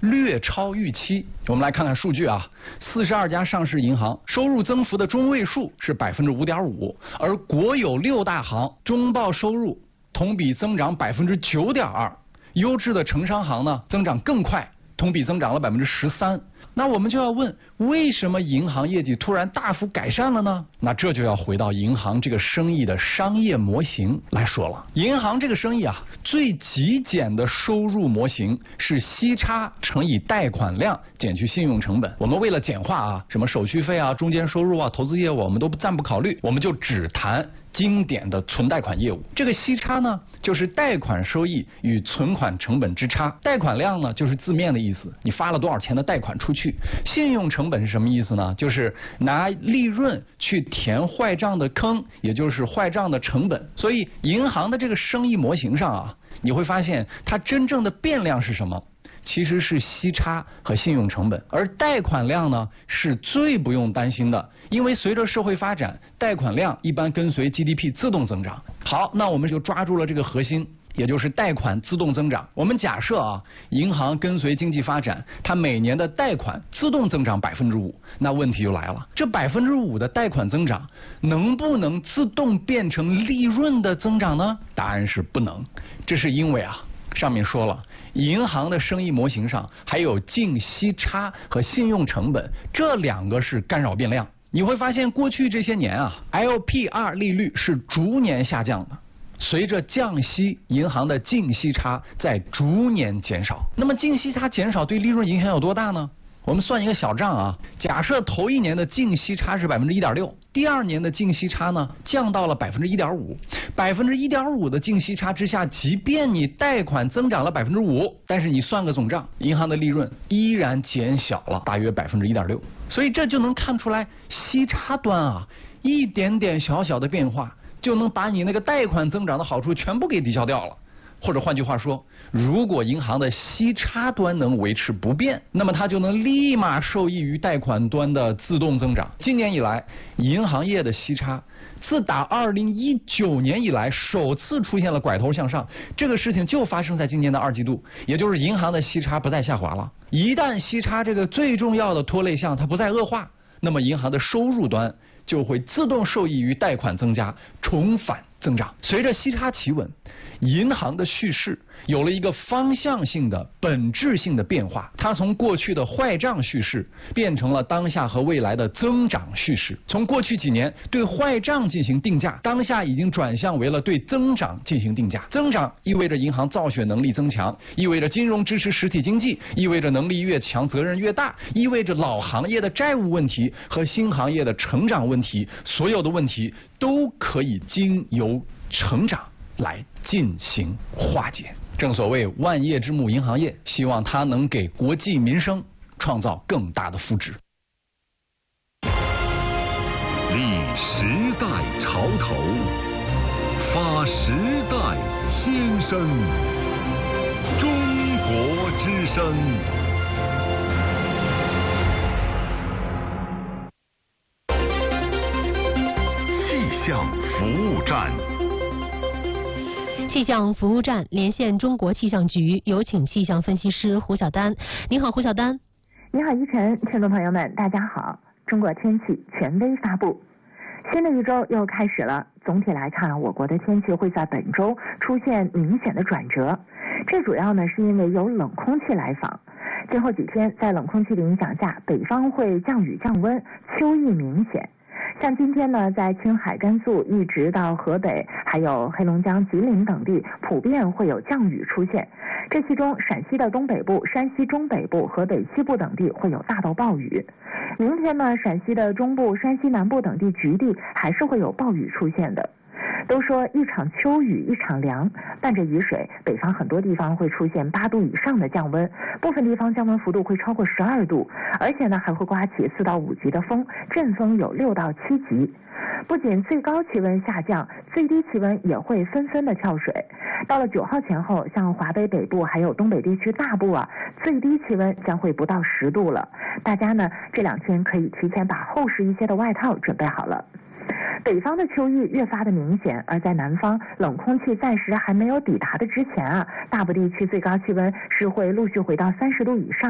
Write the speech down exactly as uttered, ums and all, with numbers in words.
略超预期。我们来看看数据啊，四十二家上市银行收入增幅的中位数是百分之五点五，而国有六大行中报收入同比增长百分之九点二，优质的城商行呢增长更快，同比增长了百分之十三。那我们就要问，为什么银行业绩突然大幅改善了呢？那这就要回到银行这个生意的商业模型来说了。银行这个生意啊，最极简的收入模型是息差乘以贷款量减去信用成本。我们为了简化啊，什么手续费啊、中间收入啊、投资业务我们都暂不考虑，我们就只谈经典的存贷款业务。这个息差呢，就是贷款收益与存款成本之差。贷款量呢，就是字面的意思，你发了多少钱的贷款出去。信用成本是什么意思呢？就是拿利润去填坏账的坑，也就是坏账的成本。所以银行的这个生意模型上啊，你会发现它真正的变量是什么？其实是息差和信用成本，而贷款量呢是最不用担心的，因为随着社会发展，贷款量一般跟随 G D P 自动增长。好，那我们就抓住了这个核心，也就是贷款自动增长。我们假设啊，银行跟随经济发展，它每年的贷款自动增长百分之五，那问题就来了，这百分之五的贷款增长能不能自动变成利润的增长呢？答案是不能，这是因为啊。上面说了，银行的生意模型上还有净息差和信用成本，这两个是干扰变量。你会发现过去这些年啊 ，L P R 利率是逐年下降的，随着降息，银行的净息差在逐年减少。那么净息差减少对利润影响有多大呢？我们算一个小账啊，假设头一年的净息差是百分之一点六，第二年的净息差呢降到了百分之一点五，百分之一点五的净息差之下，即便你贷款增长了百分之五，但是你算个总账，银行的利润依然减小了大约百分之一点六。所以这就能看出来，息差端啊，一点点小小的变化就能把你那个贷款增长的好处全部给抵消掉了。或者换句话说，如果银行的息差端能维持不变，那么它就能立马受益于贷款端的自动增长。今年以来，银行业的息差自打二零一九年以来首次出现了拐头向上，这个事情就发生在今年的二季度，也就是银行的息差不再下滑了。一旦息差这个最重要的拖累项它不再恶化，那么银行的收入端就会自动受益于贷款增加，重返增长。随着息差企稳，银行的叙事有了一个方向性的本质性的变化，它从过去的坏账叙事变成了当下和未来的增长叙事。从过去几年对坏账进行定价，当下已经转向为了对增长进行定价。增长意味着银行造血能力增强，意味着金融支持实体经济，意味着能力越强责任越大，意味着老行业的债务问题和新行业的成长问题，所有的问题都可以经由成长来进行化解。正所谓万业之母银行业，希望它能给国计民生创造更大的福祉。 立时代潮头，发时代先声，中国之声。气象服务站。 气象服务站连线中国气象局，有请气象分析师胡晓丹。你好，胡晓丹。 你好，依晨，听众朋友们，大家好。中国天气权威发布，新的一周又开始了。总体来看，我国的天气会在本周出现明显的转折，这主要呢是因为有冷空气来访。今后几天，在冷空气的影响下，北方会降雨降温，秋意明显。像今天呢，在青海、甘肃一直到河北，还有黑龙江、吉林等地，普遍会有降雨出现。这其中，陕西的东北部、山西中北部、河北西部等地会有大到暴雨。明天呢，陕西的中部、山西南部等地局地还是会有暴雨出现的。都说一场秋雨一场凉，伴着雨水，北方很多地方会出现八度以上的降温，部分地方降温幅度会超过十二度，而且呢还会刮起四到五级的风，阵风有六到七级。不仅最高气温下降，最低气温也会纷纷的跳水。到了九号前后，像华北北部还有东北地区大部啊，最低气温将会不到十度了。大家呢这两天可以提前把厚实一些的外套准备好了。北方的秋意越发的明显，而在南方冷空气暂时还没有抵达的之前啊，大部地区最高气温是会陆续回到三十度以上。